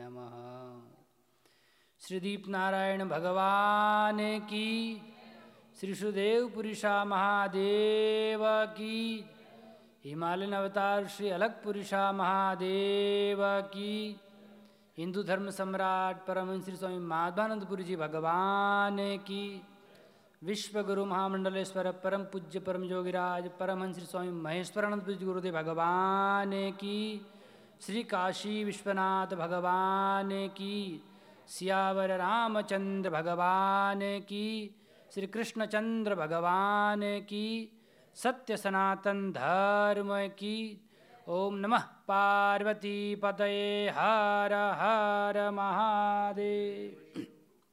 नमः। श्री दीप नारायण भगवान की, श्री सुदेव पुरुषा महादेव की, हिमालयन अवतार श्री अलग पुरुषा महादेव की, हिंदू धर्म सम्राट परमहंस श्री स्वामी माधवानंदपुरी जी भगवान की, विश्व गुरु महामंडलेश्वर परम पूज्य परम योगिराज परमहंस श्री स्वामी महेश्वरानंद गुरुदेव भगवान की, श्री काशी विश्वनाथ भगवान की, सियावर रामचंद्र भगवान की, श्री कृष्णचंद्र भगवान की, सत्य सनातन धर्म की। ओम नमः पार्वती पतये हर हर महादेव।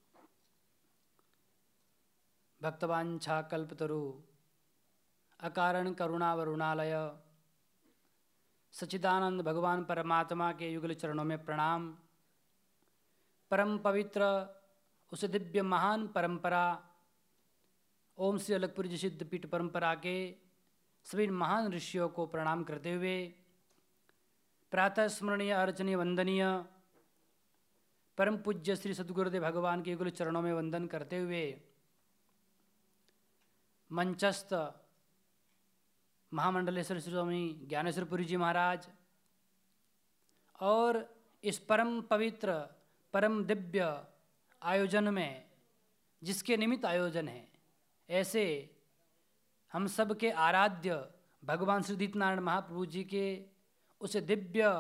भक्तवांछा कल्पतरु अकारण करुणा वरुणालय सच्चिदानंद भगवान परमात्मा के युगल चरणों में प्रणाम। परम पवित्र उस दिव्य महान परंपरा ओम श्री अलगपुरी जी सिद्धपीठ परंपरा के सभी महान ऋषियों को प्रणाम करते हुए प्रातः स्मरणीय अर्चनीय वंदनीय परम पूज्य श्री सद्गुरुदेव भगवान के युगल चरणों में वंदन करते हुए मंचस्थ महामंडलेश्वर श्री स्वामी ज्ञानेश्वरपुरी जी महाराज और इस परम पवित्र परम दिव्य आयोजन में जिसके निमित्त आयोजन है, ऐसे हम सब के आराध्य भगवान श्री दीपनारायण महाप्रभु जी के उस दिव्य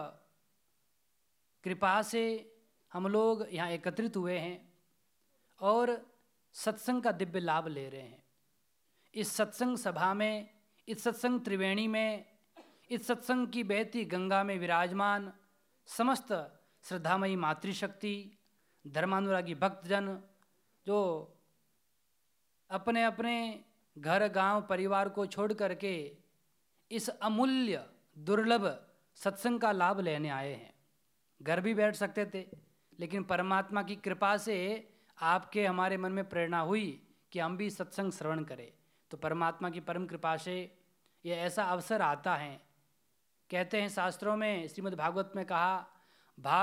कृपा से हम लोग यहाँ एकत्रित हुए हैं और सत्संग का दिव्य लाभ ले रहे हैं। इस सत्संग सभा में, इस सत्संग त्रिवेणी में, इस सत्संग की बहती गंगा में विराजमान समस्त श्रद्धामयी मातृशक्ति, धर्मानुरागी भक्तजन जो अपने अपने घर गांव परिवार को छोड़ करके इस अमूल्य दुर्लभ सत्संग का लाभ लेने आए हैं। घर भी बैठ सकते थे, लेकिन परमात्मा की कृपा से आपके हमारे मन में प्रेरणा हुई कि हम भी सत्संग श्रवण करें। तो परमात्मा की परम कृपा से ये ऐसा अवसर आता है। कहते हैं शास्त्रों में, श्रीमद् भागवत में कहा,